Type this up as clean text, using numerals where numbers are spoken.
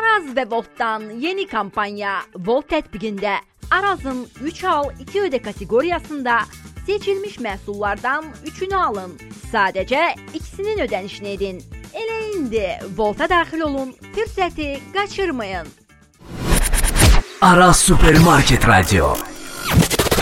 Araz və Volt'dan yeni kampanya Volt tətbiqində Araz'ın 3 al 2 ödə kateqoriyasında seçilmiş məhsullardan 3'ünü alın. Sadəcə ikisinin ödənişini edin. Elə indi Volt'a daxil olun, fürsəti qaçırmayın. Araz Supermarket Radio.